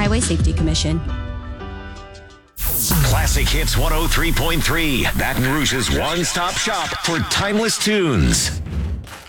Highway Safety Commission. Classic Hits 103.3, Baton Rouge's one-stop shop for timeless tunes.